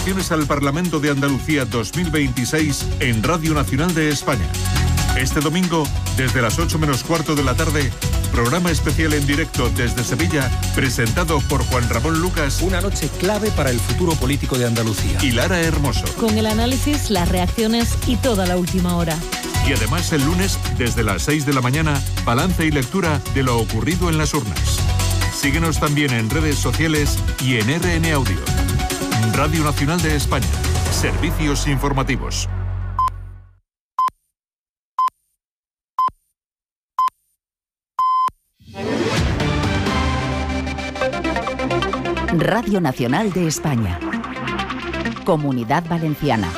Elecciones al Parlamento de Andalucía 2026 en Radio Nacional de España. Este domingo, desde las 8 menos cuarto de la tarde, programa especial en directo desde Sevilla, presentado por Juan Ramón Lucas. Una noche clave para el futuro político de Andalucía. Y Lara Hermoso. Con el análisis, las reacciones y toda la última hora. Y además el lunes, desde las 6 de la mañana, balance y lectura de lo ocurrido en las urnas. Síguenos también en redes sociales y en RN Audio. Radio Nacional de España. Servicios informativos. Radio Nacional de España. Comunidad Valenciana.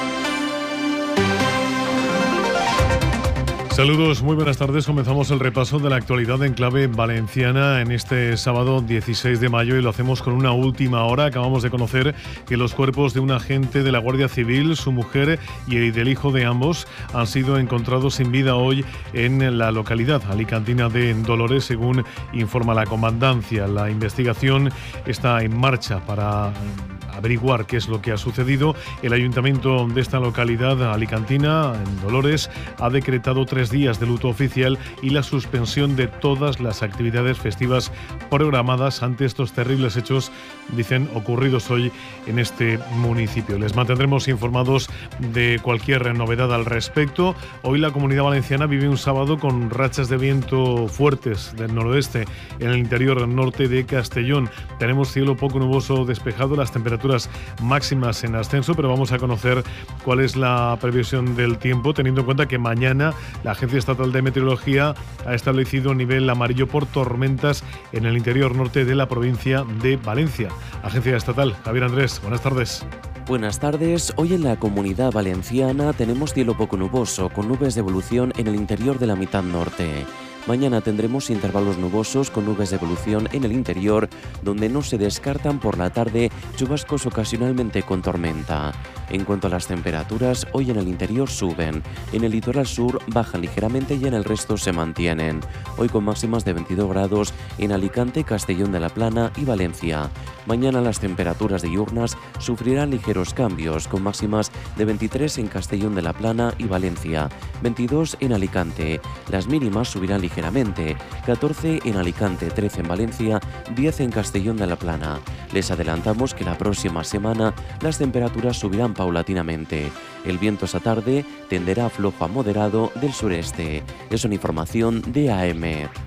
Saludos, muy buenas tardes. Comenzamos el repaso de la actualidad en clave valenciana en este sábado 16 de mayo y lo hacemos con una última hora. Acabamos de conocer que los cuerpos de un agente de la Guardia Civil, su mujer y del hijo de ambos han sido encontrados sin vida hoy en la localidad alicantina de Dolores, según informa la comandancia. La investigación está en marcha para averiguar qué es lo que ha sucedido. El ayuntamiento de esta localidad alicantina, en Dolores, ha decretado 3 días de luto oficial y la suspensión de todas las actividades festivas programadas ante estos terribles hechos, dicen, ocurridos hoy en este municipio. Les mantendremos informados de cualquier novedad al respecto. Hoy la Comunidad Valenciana vive un sábado con rachas de viento fuertes del noroeste en el interior norte de Castellón. Tenemos cielo poco nuboso despejado, las temperaturas máximas en ascenso, pero vamos a conocer cuál es la previsión del tiempo, teniendo en cuenta que mañana la Agencia Estatal de Meteorología ha establecido nivel amarillo por tormentas en el interior norte de la provincia de Valencia. Agencia Estatal, Javier Andrés, buenas tardes. Buenas tardes. Hoy en la Comunidad Valenciana tenemos cielo poco nuboso, con nubes de evolución en el interior de la mitad norte. Mañana tendremos intervalos nubosos con nubes de evolución en el interior, donde no se descartan por la tarde chubascos ocasionalmente con tormenta. En cuanto a las temperaturas, hoy en el interior suben, en el litoral sur bajan ligeramente y en el resto se mantienen. Hoy con máximas de 22 grados en Alicante, Castellón de la Plana y Valencia. Mañana las temperaturas diurnas sufrirán ligeros cambios, con máximas de 23 en Castellón de la Plana y Valencia, 22 en Alicante. Las mínimas subirán ligeramente, 14 en Alicante, 13 en Valencia, 10 en Castellón de la Plana. Les adelantamos que la próxima semana las temperaturas subirán paulatinamente. El viento esta tarde tenderá a flojo a moderado del sureste. Es una información de AM.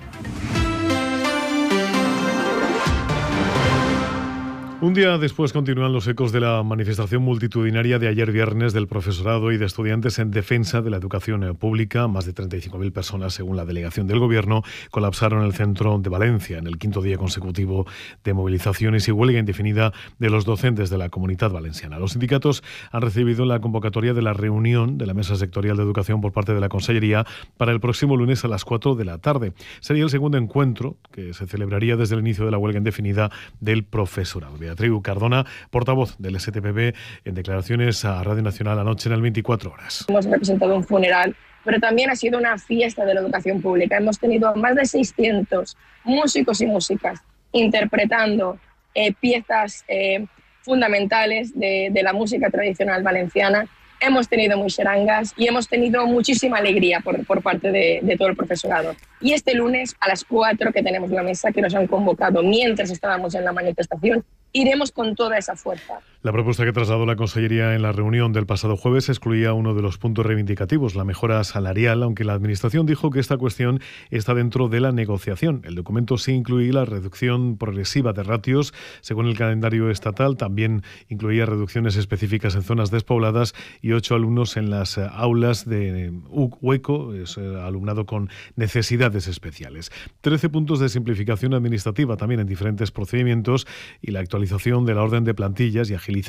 Un día después continúan los ecos de la manifestación multitudinaria de ayer viernes del profesorado y de estudiantes en defensa de la educación pública. Más de 35.000 personas, según la delegación del Gobierno, colapsaron el centro de Valencia en el 5º día consecutivo de movilizaciones y huelga indefinida de los docentes de la Comunidad Valenciana. Los sindicatos han recibido la convocatoria de la reunión de la Mesa Sectorial de Educación por parte de la Consellería para el próximo lunes a las 4 de la tarde. Sería el segundo encuentro que se celebraría desde el inicio de la huelga indefinida del profesorado. Beatriz Cardona, portavoz del STPB, en declaraciones a Radio Nacional anoche en el 24 horas. Hemos representado un funeral, pero también ha sido una fiesta de la educación pública. Hemos tenido más de 600 músicos y músicas interpretando piezas fundamentales de la música tradicional valenciana. Hemos tenido muixerangas y hemos tenido muchísima alegría por parte de todo el profesorado. Y este lunes a las 4 que tenemos la mesa que nos han convocado mientras estábamos en la manifestación, iremos con toda esa fuerza. La propuesta que trasladó la Consellería en la reunión del pasado jueves excluía uno de los puntos reivindicativos, la mejora salarial, aunque la Administración dijo que esta cuestión está dentro de la negociación. El documento sí incluía la reducción progresiva de ratios según el calendario estatal, también incluía reducciones específicas en zonas despobladas y 8 alumnos en las aulas de hueco, es alumnado con necesidades especiales. 13 puntos de simplificación administrativa también en diferentes procedimientos y la actualización de la orden de plantillas y agilizar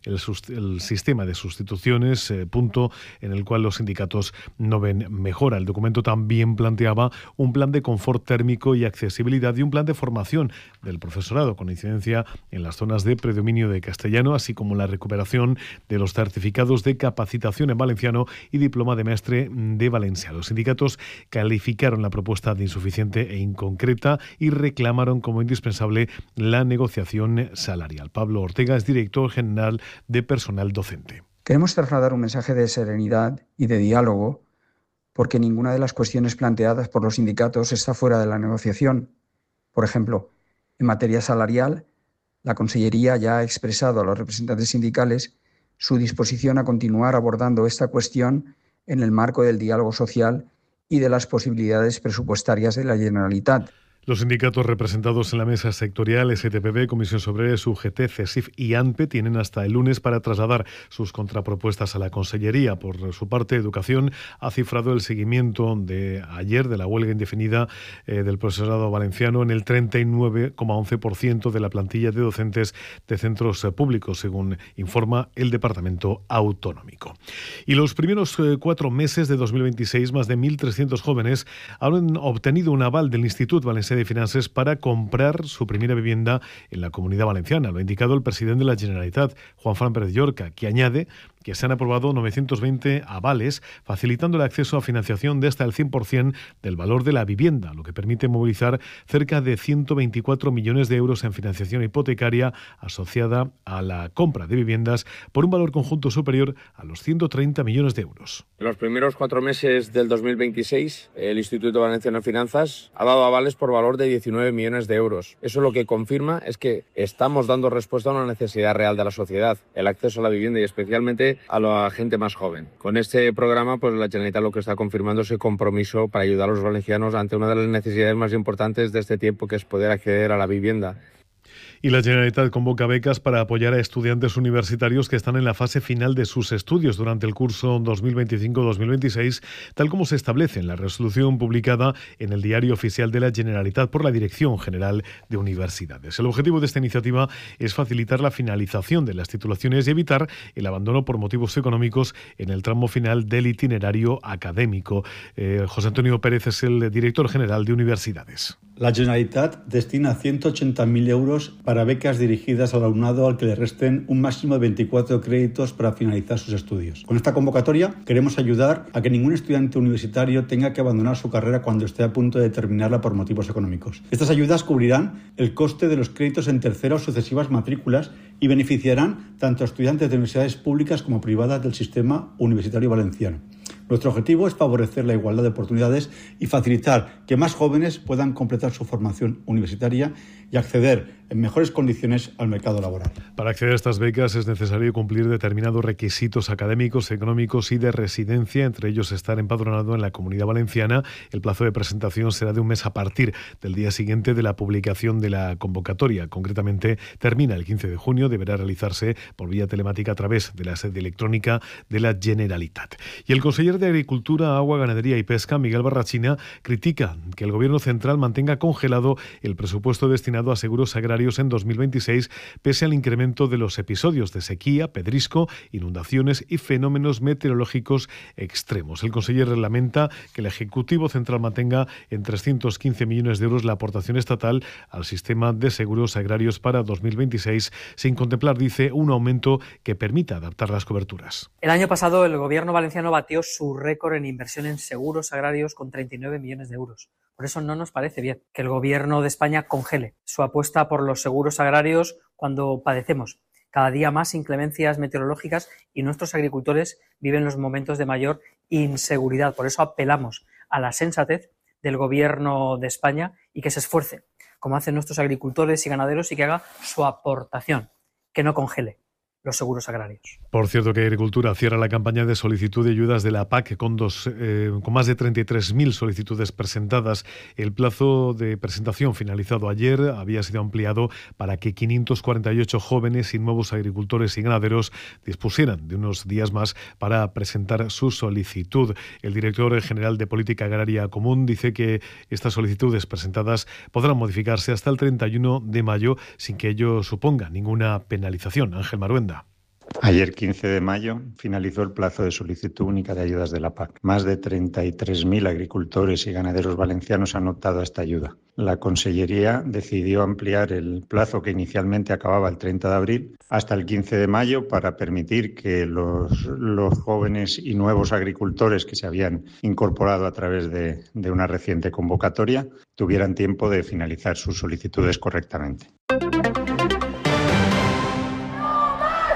el sistema de sustituciones, punto en el cual los sindicatos no ven mejora. El documento también planteaba un plan de confort térmico y accesibilidad y un plan de formación del profesorado con incidencia en las zonas de predominio de castellano, así como la recuperación de los certificados de capacitación en valenciano y diploma de maestre de valenciano. Los sindicatos calificaron la propuesta de insuficiente e inconcreta y reclamaron como indispensable la negociación salarial. Pablo Ortega es director director general de personal docente. Queremos trasladar un mensaje de serenidad y de diálogo porque ninguna de las cuestiones planteadas por los sindicatos está fuera de la negociación. Por ejemplo, en materia salarial, la Consellería ya ha expresado a los representantes sindicales su disposición a continuar abordando esta cuestión en el marco del diálogo social y de las posibilidades presupuestarias de la Generalitat. Los sindicatos representados en la mesa sectorial STPB, Comisión Obrera, UGT, CESIF y ANPE tienen hasta el lunes para trasladar sus contrapropuestas a la Consellería. Por su parte, Educación ha cifrado el seguimiento de ayer de la huelga indefinida del profesorado valenciano en el 39,11% de la plantilla de docentes de centros públicos, según informa el Departamento Autonómico. Y los primeros 4 meses de 2026, más de 1.300 jóvenes han obtenido un aval del Instituto Valencià de Finances para comprar su primera vivienda en la Comunidad Valenciana. Lo ha indicado el presidente de la Generalitat, Juan Fran Pérez Llorca, que añade que se han aprobado 920 avales, facilitando el acceso a financiación de hasta el 100% del valor de la vivienda, lo que permite movilizar cerca de 124 millones de euros en financiación hipotecaria asociada a la compra de viviendas por un valor conjunto superior a los 130 millones de euros. En los primeros 4 meses del 2026, el Instituto Valenciano de Finanzas ha dado avales por valor de 19 millones de euros. Eso lo que confirma es que estamos dando respuesta a una necesidad real de la sociedad, el acceso a la vivienda y especialmente a la gente más joven. Con este programa, pues la Generalitat lo que está confirmando es el compromiso para ayudar a los valencianos ante una de las necesidades más importantes de este tiempo, que es poder acceder a la vivienda. Y la Generalitat convoca becas para apoyar a estudiantes universitarios que están en la fase final de sus estudios durante el curso 2025-2026, tal como se establece en la resolución publicada en el Diario Oficial de la Generalitat por la Dirección General de Universidades. El objetivo de esta iniciativa es facilitar la finalización de las titulaciones y evitar el abandono por motivos económicos en el tramo final del itinerario académico. José Antonio Pérez es el director general de Universidades. La Generalitat destina 180.000 euros para becas dirigidas al alumnado al que le resten un máximo de 24 créditos para finalizar sus estudios. Con esta convocatoria queremos ayudar a que ningún estudiante universitario tenga que abandonar su carrera cuando esté a punto de terminarla por motivos económicos. Estas ayudas cubrirán el coste de los créditos en terceras o sucesivas matrículas y beneficiarán tanto a estudiantes de universidades públicas como privadas del sistema universitario valenciano. Nuestro objetivo es favorecer la igualdad de oportunidades y facilitar que más jóvenes puedan completar su formación universitaria y acceder en mejores condiciones al mercado laboral. Para acceder a estas becas es necesario cumplir determinados requisitos académicos, económicos y de residencia, entre ellos estar empadronado en la Comunidad Valenciana. El plazo de presentación será de un mes a partir del día siguiente de la publicación de la convocatoria. Concretamente, termina el 15 de junio, deberá realizarse por vía telemática a través de la sede electrónica de la Generalitat. Y el conseller de Agricultura, Agua, Ganadería y Pesca, Miguel Barrachina, critica que el Gobierno central mantenga congelado el presupuesto destinado a seguros agrarios en 2026, pese al incremento de los episodios de sequía, pedrisco, inundaciones y fenómenos meteorológicos extremos. El conseller lamenta que el Ejecutivo central mantenga en 315 millones de euros la aportación estatal al sistema de seguros agrarios para 2026, sin contemplar, dice, un aumento que permita adaptar las coberturas. El año pasado el Gobierno valenciano batió su récord en inversión en seguros agrarios con 39 millones de euros. Por eso no nos parece bien que el Gobierno de España congele su apuesta por los seguros agrarios cuando padecemos cada día más inclemencias meteorológicas y nuestros agricultores viven los momentos de mayor inseguridad. Por eso apelamos a la sensatez del Gobierno de España y que se esfuerce, como hacen nuestros agricultores y ganaderos, y que haga su aportación, que no congele los seguros agrarios. Por cierto, que Agricultura cierra la campaña de solicitud de ayudas de la PAC con más de 33.000 solicitudes presentadas. El plazo de presentación finalizado ayer había sido ampliado para que 548 jóvenes y nuevos agricultores y ganaderos dispusieran de unos días más para presentar su solicitud. El director general de Política Agraria Común dice que estas solicitudes presentadas podrán modificarse hasta el 31 de mayo sin que ello suponga ninguna penalización. Ángel Maruenda. Ayer, 15 de mayo, finalizó el plazo de solicitud única de ayudas de la PAC. Más de 33.000 agricultores y ganaderos valencianos han optado a esta ayuda. La Consellería decidió ampliar el plazo, que inicialmente acababa el 30 de abril, hasta el 15 de mayo para permitir que los jóvenes y nuevos agricultores que se habían incorporado a través de una reciente convocatoria tuvieran tiempo de finalizar sus solicitudes correctamente.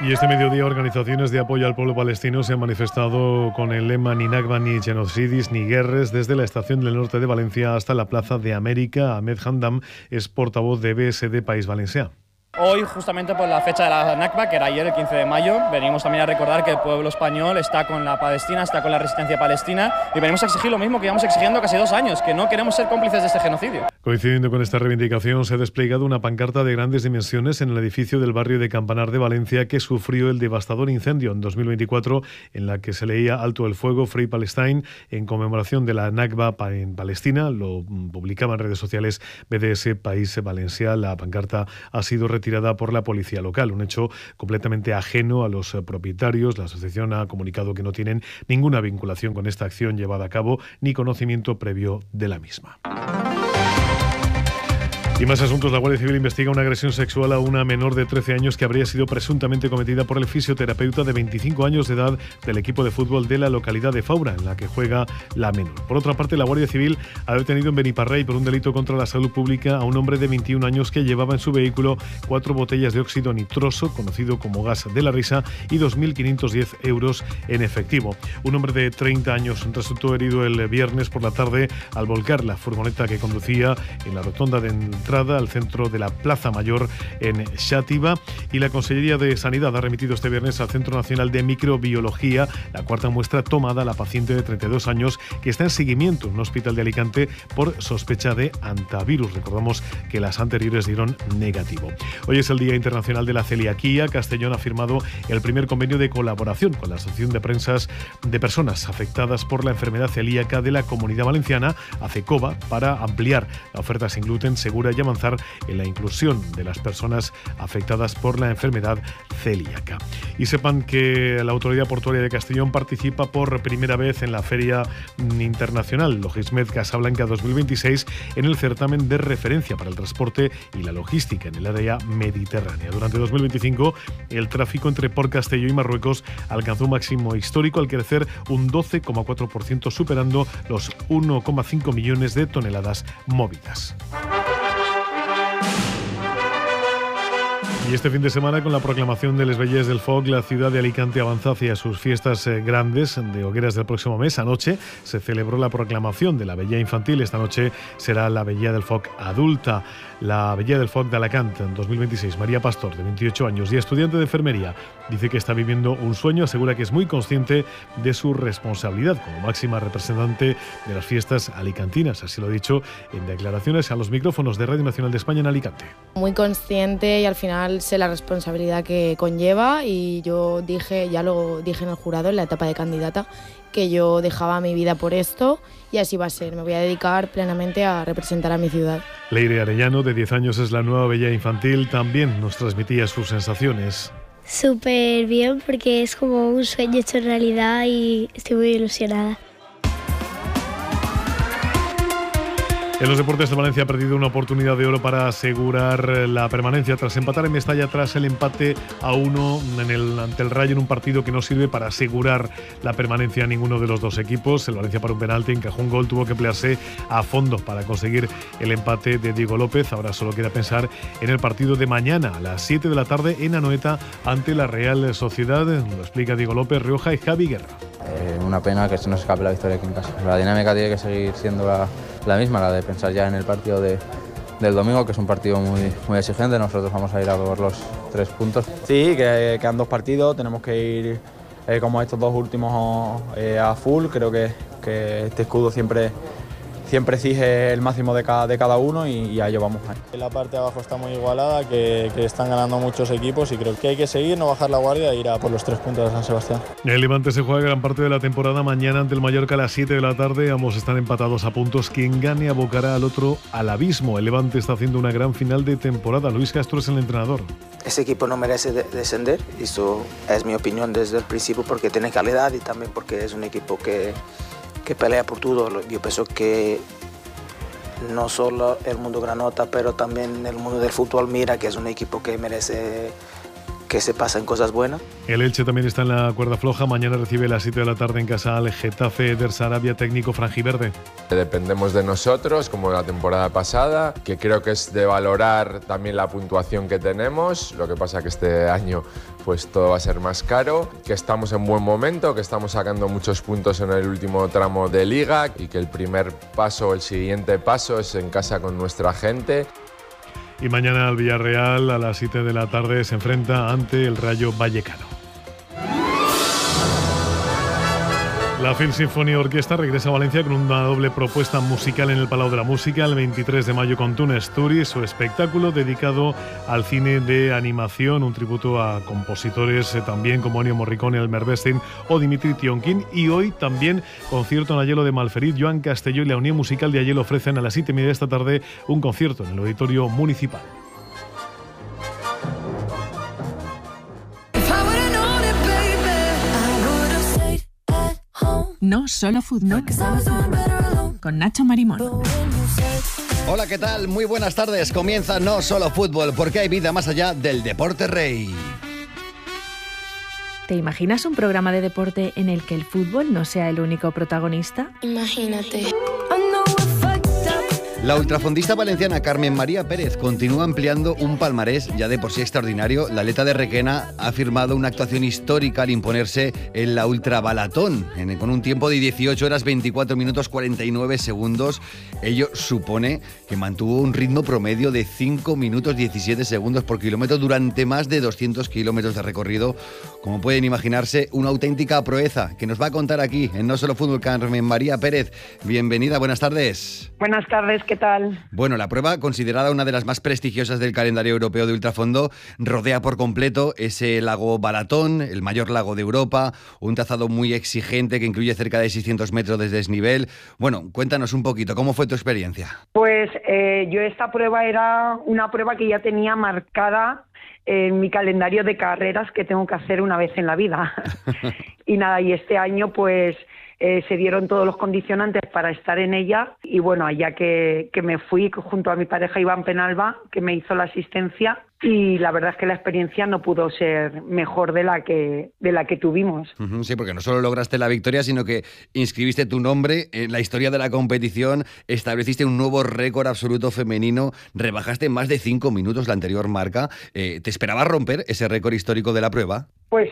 Y este mediodía, organizaciones de apoyo al pueblo palestino se han manifestado con el lema ni Nakba ni genocidis ni guerres desde la estación del norte de Valencia hasta la Plaza de América. Ahmed Handam es portavoz de BSD País Valencià. Hoy, justamente por la fecha de la Nakba, que era ayer, el 15 de mayo, venimos también a recordar que el pueblo español está con la Palestina, está con la resistencia palestina, y venimos a exigir lo mismo que llevamos exigiendo casi 2 años, que no queremos ser cómplices de este genocidio. Coincidiendo con esta reivindicación, se ha desplegado una pancarta de grandes dimensiones en el edificio del barrio de Campanar de Valencia, que sufrió el devastador incendio en 2024, en la que se leía Alto el fuego, Free Palestine, en conmemoración de la Nakba en Palestina. Lo publicaba en redes sociales BDS País Valencià. La pancarta ha sido retirada por la policía local, un hecho completamente ajeno a los propietarios. La asociación ha comunicado que no tienen ninguna vinculación con esta acción llevada a cabo ni conocimiento previo de la misma. Y más asuntos. La Guardia Civil investiga una agresión sexual a una menor de 13 años que habría sido presuntamente cometida por el fisioterapeuta de 25 años de edad del equipo de fútbol de la localidad de Faura, en la que juega la menor. Por otra parte, la Guardia Civil ha detenido en Beniparrey por un delito contra la salud pública a un hombre de 21 años que llevaba en su vehículo 4 botellas de óxido nitroso, conocido como gas de la risa, y 2.510 euros en efectivo. Un hombre de 30 años resultó herido el viernes por la tarde al volcar la furgoneta que conducía en la rotonda de entrada al centro de la Plaza Mayor en Xàtiva, y la Consellería de Sanidad ha remitido este viernes al Centro Nacional de Microbiología la cuarta muestra tomada a la paciente de 32 años que está en seguimiento en un hospital de Alicante por sospecha de hantavirus. Recordamos que las anteriores dieron negativo. Hoy es el Día Internacional de la Celiaquía. Castellón ha firmado el primer convenio de colaboración con la Asociación de Prensas de Personas Afectadas por la Enfermedad Celíaca de la Comunidad Valenciana, ACECOVA, para ampliar la oferta sin gluten segura y avanzar en la inclusión de las personas afectadas por la enfermedad celíaca. Y sepan que la Autoridad Portuaria de Castellón participa por primera vez en la Feria Internacional Logismed Casablanca 2026 en el certamen de referencia para el transporte y la logística en el área mediterránea. Durante 2025, el tráfico entre Port Castelló y Marruecos alcanzó un máximo histórico al crecer un 12,4%, superando los 1,5 millones de toneladas movidas. Y este fin de semana, con la proclamación de Les Vellers del Foc, la ciudad de Alicante avanza hacia sus fiestas grandes de hogueras del próximo mes. Anoche se celebró la proclamación de la Vella Infantil. Esta noche será la Vella del Foc adulta. La Vella del Foc de Alacant en 2026. María Pastor, de 28 años y estudiante de enfermería, dice que está viviendo un sueño. Asegura que es muy consciente de su responsabilidad como máxima representante de las fiestas alicantinas. Así lo ha dicho en declaraciones a los micrófonos de Radio Nacional de España en Alicante. Muy consciente, y al final sé la responsabilidad que conlleva, y yo dije, ya lo dije en el jurado en la etapa de candidata, que yo dejaba mi vida por esto, y así va a ser. Me voy a dedicar plenamente a representar a mi ciudad. Leire Arellano, de 10 años, es la nueva Vella Infantil. También nos transmitía sus sensaciones. Súper bien, porque es como un sueño hecho realidad y estoy muy ilusionada. En los deportes, de Valencia ha perdido una oportunidad de oro para asegurar la permanencia tras empatar en Mestalla tras el empate a 1 ante el Rayo en un partido que no sirve para asegurar la permanencia a ninguno de los dos equipos. El Valencia, para un penalti, encajó un gol, tuvo que emplearse a fondo para conseguir el empate de Diego López. Ahora solo queda pensar en el partido de mañana a las 7 de la tarde en Anoeta ante la Real Sociedad. Lo explica Diego López, Rioja y Javi Guerra. Una pena que se nos escape la victoria aquí en casa. La dinámica tiene que seguir siendo la misma, la de pensar ya en el partido del domingo, que es un partido muy exigente. Nosotros vamos a ir a por los 3 puntos. Sí, que quedan 2 partidos, tenemos que ir como estos 2 últimos a full. Creo que este escudo siempre exige el máximo de cada uno, y a ello vamos. La parte de abajo está muy igualada, que están ganando muchos equipos, y creo que hay que seguir, no bajar la guardia e ir a por los 3 puntos de San Sebastián. El Levante se juega gran parte de la temporada mañana ante el Mallorca a las 7 de la tarde. Ambos están empatados a puntos. Quien gane abocará al otro al abismo. El Levante está haciendo una gran final de temporada. Luis Castro es el entrenador. Ese equipo no merece descender, eso es mi opinión desde el principio, porque tiene calidad y también porque es un equipo que pelea por todo. Yo pienso que no solo el mundo granota, pero también el mundo del fútbol mira que es un equipo que merece que se pasan cosas buenas. El Elche también está en la cuerda floja. Mañana recibe a las 7 de la tarde en casa al Getafe. Eder Sarabia, técnico franjiverde. Dependemos de nosotros, como la temporada pasada, que creo que es de valorar también la puntuación que tenemos. Lo que pasa que este año pues todo va a ser más caro, que estamos en buen momento, que estamos sacando muchos puntos en el último tramo de Liga y que el primer paso, el siguiente paso es en casa con nuestra gente. Y mañana el Villarreal a las 7 de la tarde se enfrenta ante el Rayo Vallecano. La Phil Symphony Orquesta regresa a Valencia con una doble propuesta musical en el Palau de la Música el 23 de mayo con Tune Story, su espectáculo dedicado al cine de animación, un tributo a compositores también como Ennio Morricone, Elmer Bernstein o Dimitri Tionkin. Y hoy también concierto en Aielo de Malferit. Joan Castelló y la Unión Musical de Aielo ofrecen a las 7:30 de esta tarde un concierto en el Auditorio Municipal. No solo fútbol, con Nacho Marimón. Hola, ¿qué tal? Muy buenas tardes. Comienza No Solo Fútbol, porque hay vida más allá del deporte rey. ¿Te imaginas un programa de deporte en el que el fútbol no sea el único protagonista? Imagínate. La ultrafondista valenciana Carmen María Pérez continúa ampliando un palmarés ya de por sí extraordinario. La atleta de Requena ha firmado una actuación histórica al imponerse en la ultrabalatón, con un tiempo de 18 horas 24 minutos 49 segundos. Ello supone que mantuvo un ritmo promedio de 5 minutos 17 segundos por kilómetro durante más de 200 kilómetros de recorrido. Como pueden imaginarse, una auténtica proeza que nos va a contar aquí en No Solo Fútbol Carmen María Pérez. Bienvenida, buenas tardes. Buenas tardes, ¿qué tal? Bueno, la prueba, considerada una de las más prestigiosas del calendario europeo de ultrafondo, rodea por completo ese lago Balatón, el mayor lago de Europa, un trazado muy exigente que incluye cerca de 600 metros de desnivel. Bueno, cuéntanos un poquito, ¿cómo fue tu experiencia? Pues yo esta prueba era una prueba que ya tenía marcada en mi calendario de carreras que tengo que hacer una vez en la vida. Y nada, y este año pues se dieron todos los condicionantes para estar en ella y bueno, allá que me fui junto a mi pareja Iván Penalba, que me hizo la asistencia, y la verdad es que la experiencia no pudo ser mejor de la que tuvimos. Sí, porque no solo lograste la victoria, sino que inscribiste tu nombre en la historia de la competición, estableciste un nuevo récord absoluto femenino, rebajaste más de 5 minutos la anterior marca. ¿Te esperabas romper ese récord histórico de la prueba? Pues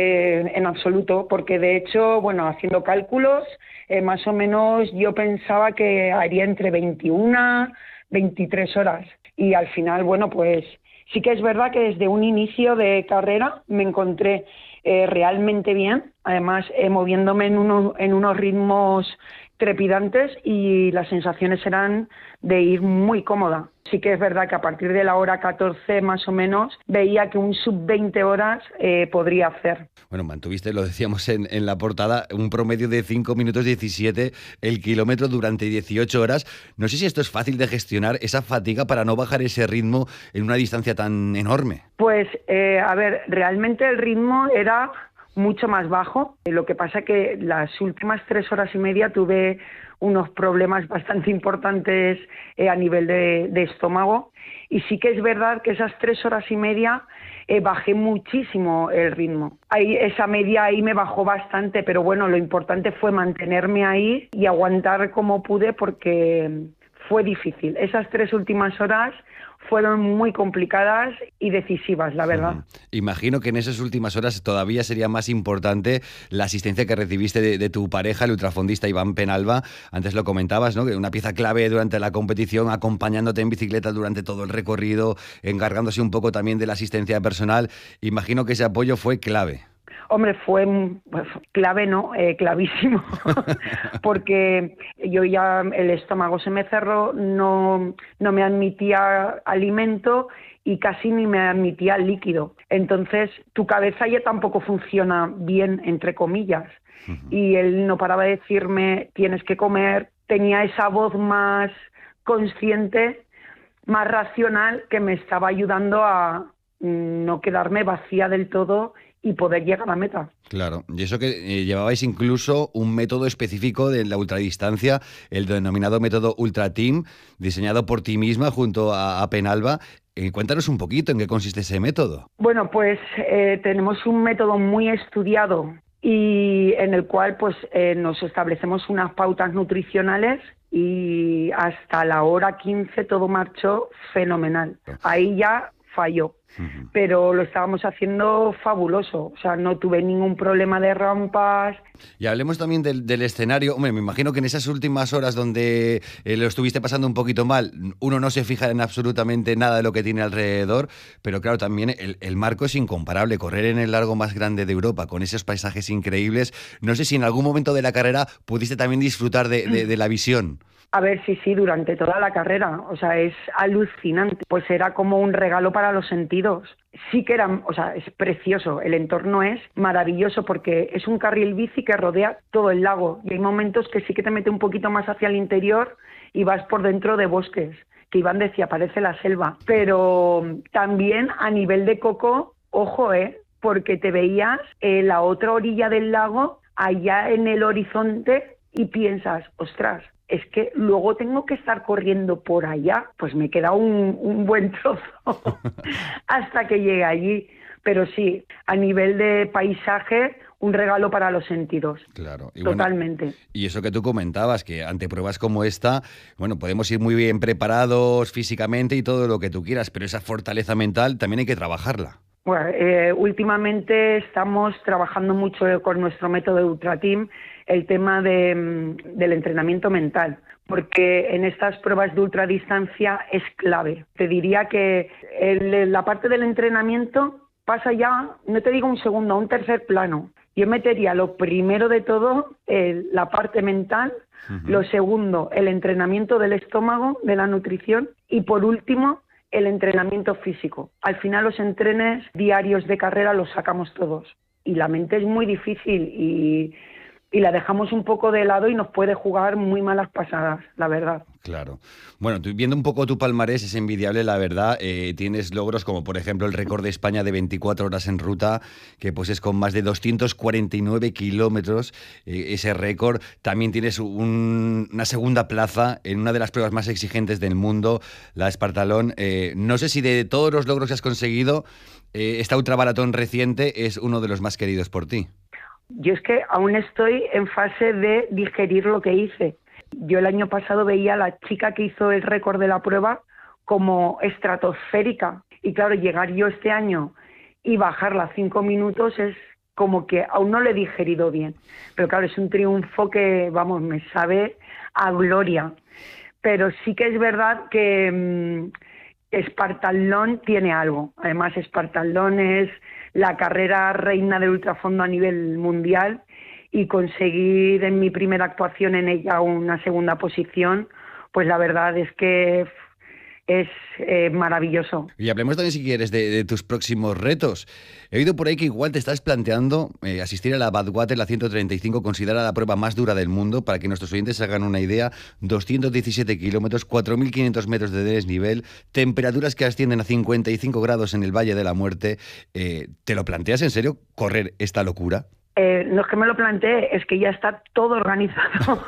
en absoluto, porque de hecho, bueno, haciendo cálculos, más o menos yo pensaba que haría entre 21, 23 horas. Y al final, bueno, pues sí que es verdad que desde un inicio de carrera me encontré realmente bien, además moviéndome en unos ritmos trepidantes y las sensaciones eran de ir muy cómoda. Sí que es verdad que a partir de la hora 14 más o menos veía que un sub 20 horas podría hacer. Bueno, mantuviste, lo decíamos en la portada, un promedio de 5 minutos 17 el kilómetro durante 18 horas. No sé si esto es fácil de gestionar, esa fatiga para no bajar ese ritmo en una distancia tan enorme. Pues, a ver, realmente el ritmo era mucho más bajo. Lo que pasa que las últimas 3 horas y media tuve unos problemas bastante importantes a nivel de estómago, y sí que es verdad que esas 3 horas y media bajé muchísimo el ritmo. Esa media ahí me bajó bastante, pero bueno, lo importante fue mantenerme ahí y aguantar como pude, porque fue difícil. Esas 3 últimas horas fueron muy complicadas y decisivas, la verdad. Imagino que en esas últimas horas todavía sería más importante la asistencia que recibiste de tu pareja, el ultrafondista Iván Penalba. Antes lo comentabas, ¿no? Que una pieza clave durante la competición, acompañándote en bicicleta durante todo el recorrido, encargándose un poco también de la asistencia personal. Imagino que ese apoyo fue clave. Hombre, fue clave, ¿no? Clavísimo, porque yo ya el estómago se me cerró, no me admitía alimento y casi ni me admitía líquido. Entonces, tu cabeza ya tampoco funciona bien, entre comillas. Y él no paraba de decirme, tienes que comer. Tenía esa voz más consciente, más racional, que me estaba ayudando a no quedarme vacía del todo y poder llegar a la meta. Claro, y eso que llevabais incluso un método específico de la ultradistancia, el denominado método Ultra Team, diseñado por ti misma junto a Penalba. Cuéntanos un poquito en qué consiste ese método. Bueno, pues tenemos un método muy estudiado y en el cual pues nos establecemos unas pautas nutricionales y hasta la hora 15 todo marchó fenomenal. Ahí ya falló, pero lo estábamos haciendo fabuloso, o sea, no tuve ningún problema de rampas. Y hablemos también del escenario. Hombre, me imagino que en esas últimas horas donde lo estuviste pasando un poquito mal, uno no se fija en absolutamente nada de lo que tiene alrededor, pero claro, también el marco es incomparable. Correr en el largo más grande de Europa con esos paisajes increíbles. No sé si en algún momento de la carrera pudiste también disfrutar de la visión. A ver, sí, durante toda la carrera, o sea, es alucinante, pues era como un regalo para los sentidos. Sí que era, o sea, es precioso, el entorno es maravilloso porque es un carril bici que rodea todo el lago y hay momentos que sí que te mete un poquito más hacia el interior y vas por dentro de bosques, que Iván decía, parece la selva, pero también a nivel de coco, ojo, porque te veías la otra orilla del lago allá en el horizonte y piensas, ostras, es que luego tengo que estar corriendo por allá, pues me queda un buen trozo hasta que llegue allí. Pero sí, a nivel de paisaje, un regalo para los sentidos. Claro. Y totalmente. Bueno, y eso que tú comentabas, que ante pruebas como esta, bueno, podemos ir muy bien preparados físicamente y todo lo que tú quieras, pero esa fortaleza mental también hay que trabajarla. Bueno, últimamente estamos trabajando mucho con nuestro método Ultrateam el tema del entrenamiento mental, porque en estas pruebas de ultradistancia es clave. Te diría que la parte del entrenamiento pasa ya, no te digo un segundo, a un tercer plano. Yo metería lo primero de todo, la parte mental, lo segundo, el entrenamiento del estómago, de la nutrición, y por último, el entrenamiento físico. Al final los entrenes diarios de carrera los sacamos todos y la mente es muy difícil y la dejamos un poco de lado y nos puede jugar muy malas pasadas, la verdad. Claro. Bueno, viendo un poco tu palmarés es envidiable, la verdad. Tienes logros como, por ejemplo, el récord de España de 24 horas en ruta, que pues es con más de 249 kilómetros, ese récord. También tienes una segunda plaza en una de las pruebas más exigentes del mundo, la Espartalón. No sé si de todos los logros que has conseguido, esta ultramaratón reciente es uno de los más queridos por ti. Yo es que aún estoy en fase de digerir lo que hice. Yo el año pasado veía a la chica que hizo el récord de la prueba como estratosférica. Y claro, llegar yo este año y bajarla a 5 minutos es como que aún no lo he digerido bien. Pero claro, es un triunfo que, vamos, me sabe a gloria. Pero sí que es verdad que Espartalón tiene algo. Además, Espartalón es la carrera reina del ultrafondo a nivel mundial y conseguir en mi primera actuación en ella una segunda posición, pues la verdad es que es maravilloso. Y hablemos también, si quieres, de tus próximos retos. He oído por ahí que igual te estás planteando asistir a la Badwater, la 135, considerada la prueba más dura del mundo. Para que nuestros oyentes se hagan una idea, 217 kilómetros, 4.500 metros de desnivel, temperaturas que ascienden a 55 grados en el Valle de la Muerte. ¿Te lo planteas en serio, correr esta locura? No es que me lo plantee, es que ya está todo organizado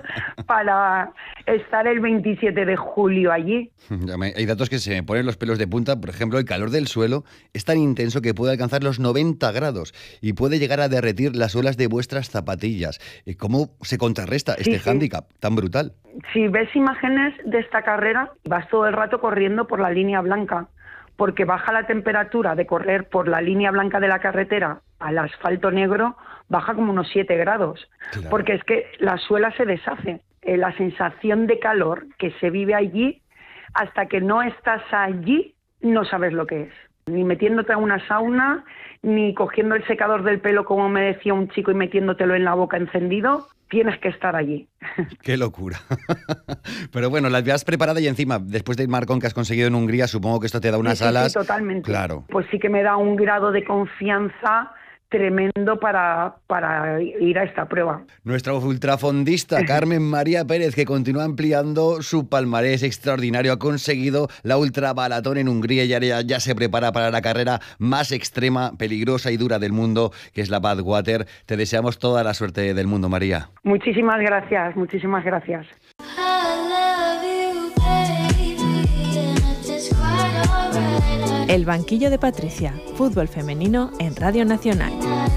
para estar el 27 de julio allí. Hay datos que se me ponen los pelos de punta. Por ejemplo, el calor del suelo es tan intenso que puede alcanzar los 90 grados y puede llegar a derretir las suelas de vuestras zapatillas. ¿Cómo se contrarresta este hándicap tan brutal? Si ves imágenes de esta carrera, vas todo el rato corriendo por la línea blanca, porque baja la temperatura de correr por la línea blanca de la carretera al asfalto negro, baja como unos 7 grados, claro. Porque es que la suela se deshace. La sensación de calor que se vive allí, hasta que no estás allí, no sabes lo que es. Ni metiéndote a una sauna, ni cogiendo el secador del pelo, como me decía un chico, y metiéndotelo en la boca encendido. Tienes que estar allí. ¡Qué locura! Pero bueno, la has preparada y encima, después del marcón que has conseguido en Hungría, supongo que esto te da unas alas. Sí, totalmente. Claro. Pues sí que me da un grado de confianza tremendo para ir a esta prueba. Nuestra ultrafondista Carmen María Pérez, que continúa ampliando su palmarés extraordinario, ha conseguido la ultramaratón en Hungría y ya se prepara para la carrera más extrema, peligrosa y dura del mundo, que es la Badwater. Te deseamos toda la suerte del mundo, María. Muchísimas gracias, muchísimas gracias. I love you, baby, and it's quite alright. El banquillo de Patricia, fútbol femenino en Radio Nacional.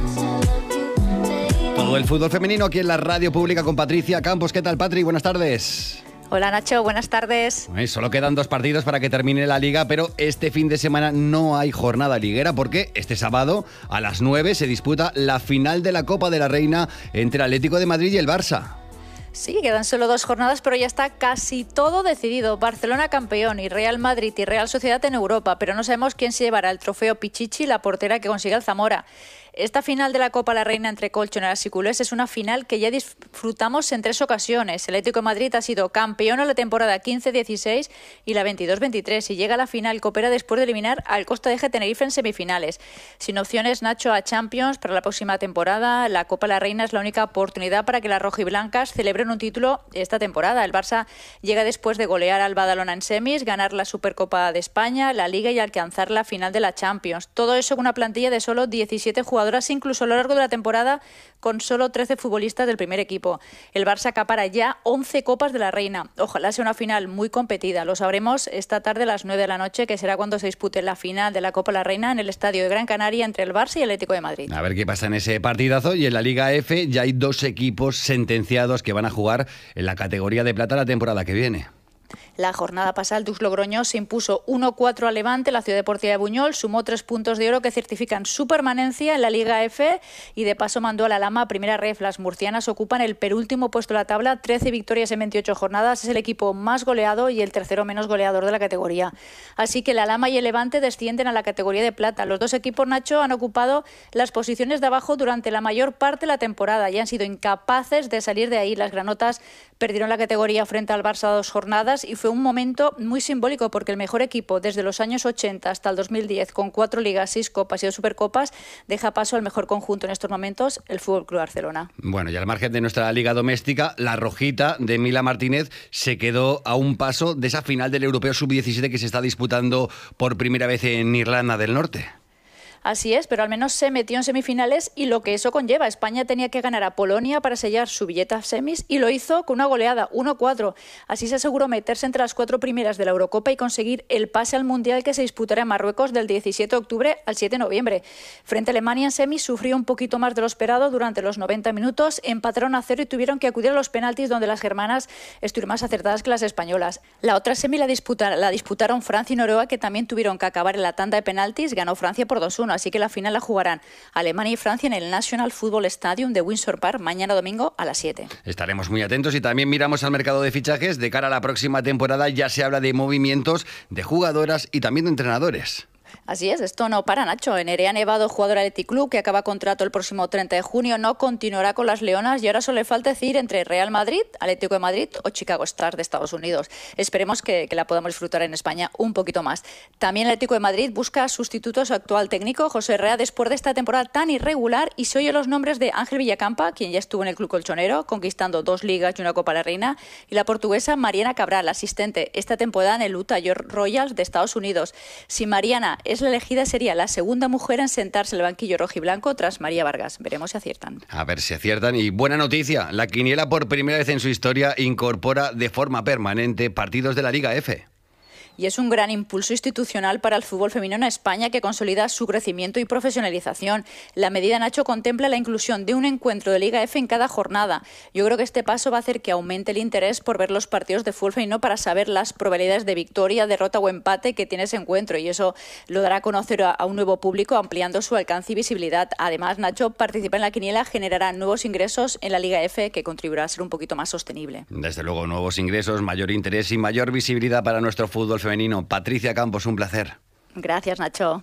Todo el fútbol femenino aquí en la radio pública con Patricia Campos. ¿Qué tal, Patri? Buenas tardes. Hola Nacho, buenas tardes. Solo quedan 2 partidos para que termine la Liga, pero este fin de semana no hay jornada liguera porque este sábado a las 9 se disputa la final de la Copa de la Reina entre el Atlético de Madrid y el Barça. Sí, quedan solo 2 jornadas, pero ya está casi todo decidido. Barcelona campeón y Real Madrid y Real Sociedad en Europa, pero no sabemos quién se llevará el trofeo Pichichi, la portera que consiga el Zamora. Esta final de la Copa la Reina entre colchoneras y culés es una final que ya disfrutamos en 3 ocasiones. El Atlético de Madrid ha sido campeón en la temporada 15-16 y la 22-23 y llega a la final copera después de eliminar al Costa Eje Tenerife en semifinales. Sin opciones, Nacho, a Champions para la próxima temporada, la Copa la Reina es la única oportunidad para que las rojiblancas celebren un título esta temporada. El Barça llega después de golear al Badalona en semis, ganar la Supercopa de España, la Liga y alcanzar la final de la Champions. Todo eso con una plantilla de solo 17 jugadores, incluso a lo largo de la temporada, con solo 13 futbolistas del primer equipo. El Barça acapara ya 11 Copas de la Reina. Ojalá sea una final muy competida. Lo sabremos esta tarde a las 9 de la noche, que será cuando se dispute la final de la Copa de la Reina en el Estadio de Gran Canaria entre el Barça y el Atlético de Madrid. A ver qué pasa en ese partidazo. Y en la Liga F ya hay 2 equipos sentenciados que van a jugar en la categoría de plata la temporada que viene. La jornada pasada, el Dux Logroño se impuso 1-4 a Levante. La Ciudad Deportiva de Buñol sumó 3 puntos de oro que certifican su permanencia en la Liga F y de paso mandó a la Lama a primera ref. Las murcianas ocupan el penúltimo puesto de la tabla, 13 victorias en 28 jornadas. Es el equipo más goleado y el tercero menos goleador de la categoría. Así que la Lama y el Levante descienden a la categoría de plata. Los 2 equipos, Nacho, han ocupado las posiciones de abajo durante la mayor parte de la temporada y han sido incapaces de salir de ahí. Las granotas perdieron la categoría frente al Barça 2 jornadas y fue un momento muy simbólico porque el mejor equipo desde los años 80 hasta el 2010, con 4 ligas, 6 copas y 2 supercopas, deja paso al mejor conjunto en estos momentos, el FC Barcelona. Bueno, y al margen de nuestra liga doméstica, la rojita de Mila Martínez se quedó a un paso de esa final del Europeo Sub-17 que se está disputando por primera vez en Irlanda del Norte. Así es, pero al menos se metió en semifinales y lo que eso conlleva. España tenía que ganar a Polonia para sellar su billete a semis y lo hizo con una goleada, 1-4. Así se aseguró meterse entre las 4 primeras de la Eurocopa y conseguir el pase al Mundial que se disputará en Marruecos del 17 de octubre al 7 de noviembre. Frente a Alemania en semis sufrió un poquito más de lo esperado durante los 90 minutos, empataron a 0 y tuvieron que acudir a los penaltis donde las germanas estuvieron más acertadas que las españolas. La otra semi la disputaron Francia y Noruega, que también tuvieron que acabar en la tanda de penaltis. Ganó Francia por 2-1. Así que la final la jugarán Alemania y Francia en el National Football Stadium de Windsor Park mañana domingo a las 7. Estaremos muy atentos y también miramos al mercado de fichajes. De cara a la próxima temporada ya se habla de movimientos de jugadoras y también de entrenadores. Así es, esto no para, Nacho. Nerea Nevado, jugadora del Athletic Club, que acaba contrato el próximo 30 de junio, no continuará con las Leonas y ahora solo le falta decidir entre Real Madrid, Atlético de Madrid o Chicago Stars de Estados Unidos. Esperemos que la podamos disfrutar en España un poquito más. También el Atlético de Madrid busca sustituto a su actual técnico, José Herrera, después de esta temporada tan irregular, y se oyen los nombres de Ángel Villacampa, quien ya estuvo en el club colchonero, conquistando 2 ligas y una Copa de la Reina, y la portuguesa Mariana Cabral, asistente esta temporada en el Utah Royals de Estados Unidos. Si Mariana es la elegida, sería la segunda mujer en sentarse en el banquillo rojiblanco tras María Vargas. Veremos si aciertan. A ver si aciertan. Y buena noticia, la quiniela por primera vez en su historia incorpora de forma permanente partidos de la Liga F. Y es un gran impulso institucional para el fútbol femenino en España, que consolida su crecimiento y profesionalización. La medida, Nacho, contempla la inclusión de un encuentro de Liga F en cada jornada. Yo creo que este paso va a hacer que aumente el interés por ver los partidos de fútbol femenino para saber las probabilidades de victoria, derrota o empate que tiene ese encuentro, y eso lo dará a conocer a un nuevo público, ampliando su alcance y visibilidad. Además, Nacho, participar en la quiniela generará nuevos ingresos en la Liga F, que contribuirá a ser un poquito más sostenible. Desde luego, nuevos ingresos, mayor interés y mayor visibilidad para nuestro fútbol femenino. Patricia Campos, un placer. Gracias, Nacho.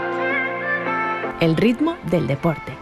El ritmo del deporte.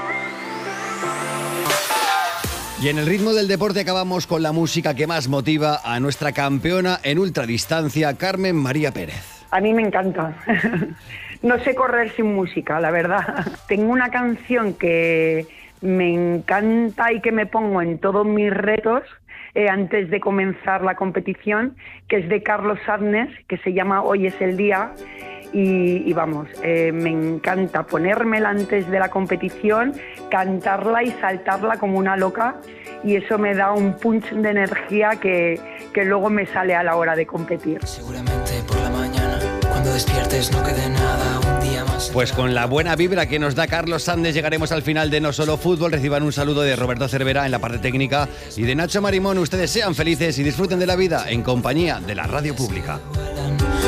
Y en el ritmo del deporte acabamos con la música que más motiva a nuestra campeona en ultradistancia, Carmen María Pérez. A mí me encanta. No sé correr sin música, la verdad. Tengo una canción que me encanta y que me pongo en todos mis retos antes de comenzar la competición, que es de Carlos Adnes, que se llama Hoy es el día, y vamos, me encanta ponérmela antes de la competición, cantarla y saltarla como una loca, y eso me da un punch de energía que luego me sale a la hora de competir. Seguramente por la mañana, cuando despiertes no quede nada, un día más. Pues con la buena vibra que nos da Carlos Sandes llegaremos al final de No Solo Fútbol. Reciban un saludo de Roberto Cervera en la parte técnica y de Nacho Marimón. Ustedes sean felices y disfruten de la vida en compañía de la radio pública.